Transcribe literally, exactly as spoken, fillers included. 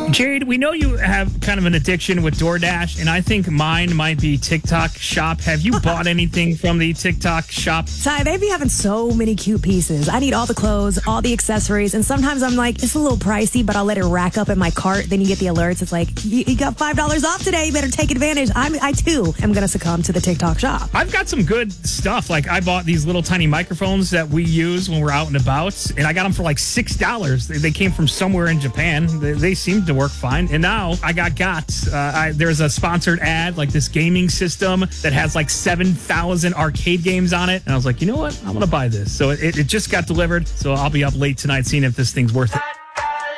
Jade, we know you have kind of an addiction with DoorDash, and I think mine might be TikTok Shop. Have you bought anything from the TikTok Shop? Ty, they be having so many cute pieces. I need all the clothes, all the accessories, and sometimes I'm like, it's a little pricey, but I'll let it rack up in my cart. Then you get the alerts. It's like, you, you got five dollars off today. You better take advantage. I'm, I, too, am going to succumb to the TikTok Shop. I've got some good stuff. Like, I bought these little tiny microphones that we use when we're out and about, and I got them for like six dollars. They, they came from somewhere in Japan. They, they seemed to work fine. And now I got got. Uh, I, there's a sponsored ad, like this gaming system that has like seven thousand arcade games on it. And I was like, you know what? I'm going to buy this. So it, it just got delivered. So I'll be up late tonight seeing if this thing's worth it.